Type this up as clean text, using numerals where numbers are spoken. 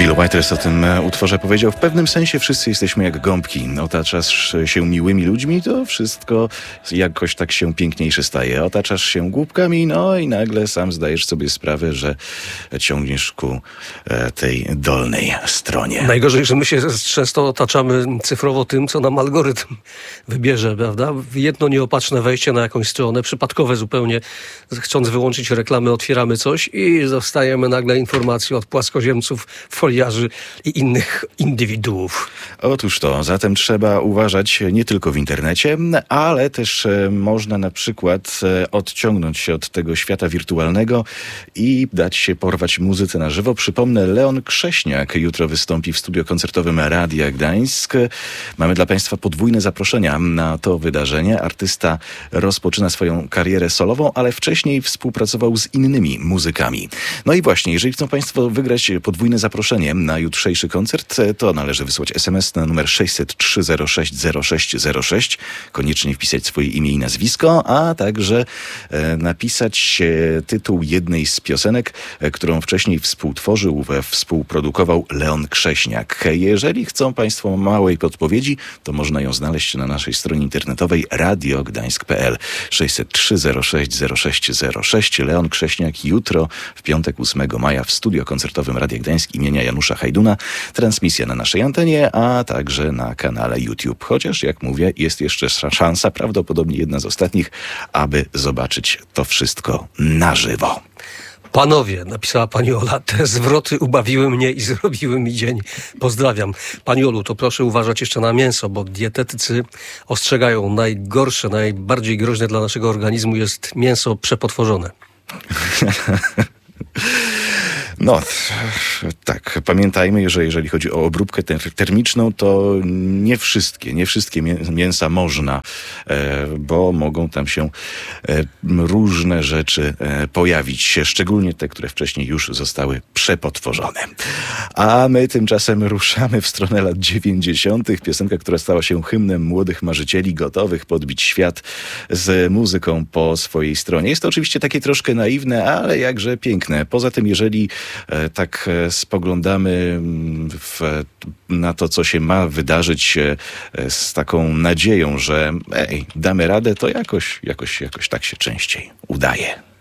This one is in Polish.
Bill Withers o tym utworze powiedział: w pewnym sensie wszyscy jesteśmy jak gąbki. Otaczasz się miłymi ludźmi, to wszystko jakoś tak się piękniejsze staje. Otaczasz się głupkami, no i nagle sam zdajesz sobie sprawę, że ciągniesz ku tej dolnej stronie. Najgorzej, że my się często otaczamy cyfrowo tym, co nam algorytm wybierze, prawda? Jedno nieopatrzne wejście na jakąś stronę, przypadkowe zupełnie, chcąc wyłączyć reklamę, otwieramy coś i dostajemy nagle informacje od płaskoziemców, foliarzy i innych indywiduów. Otóż to, zatem trzeba uważać nie tylko w internecie, ale też można na przykład odciągnąć się od tego świata wirtualnego i dać się porwać muzyce na żywo. Przypomnę, Leon Krześniak jutro wystąpi w studio koncertowym Radia Gdańsk. Mamy dla Państwa podwójne zaproszenia na to wydarzenie. Artysta rozpoczyna swoją karierę solową, ale wcześniej współpracował z innymi muzykami. No i właśnie, jeżeli chcą Państwo wygrać podwójne zaproszenie na jutrzejszy koncert, to należy wysłać SMS na numer 603 06 0606. Koniecznie wpisać swoje imię i nazwisko, a także napisać tytuł jednej z piosenek, którą wcześniej współtworzył, współprodukował Leon Krześniak. Jeżeli chcą Państwo małej podpowiedzi, to można ją znaleźć na naszej stronie internetowej radiogdańsk.pl 603 06 0606. Leon Krześniak jutro w piątek 8 maja w studio koncertowym Radia Gdańsk imienia Janusza Hajduna. Transmisja na naszej antenie, a także na kanale YouTube. Chociaż, jak mówię, jest jeszcze szansa, prawdopodobnie jedna z ostatnich, aby zobaczyć to wszystko na żywo. Panowie, napisała pani Ola, te zwroty ubawiły mnie i zrobiły mi dzień. Pozdrawiam. Pani Olu, to proszę uważać jeszcze na mięso, bo dietetycy ostrzegają, najgorsze, najbardziej groźne dla naszego organizmu jest mięso przepotworzone. No, tak. Pamiętajmy, że jeżeli chodzi o obróbkę termiczną, to nie wszystkie mięsa można, bo mogą tam się różne rzeczy pojawić, szczególnie te, które wcześniej już zostały przepotworzone. A my tymczasem ruszamy w stronę lat 90. Piosenka, która stała się hymnem młodych marzycieli, gotowych podbić świat z muzyką po swojej stronie. Jest to oczywiście takie troszkę naiwne, ale jakże piękne. Poza tym, jeżeli tak spoglądamy na to, co się ma wydarzyć z taką nadzieją, że damy radę, to jakoś tak się częściej udaje.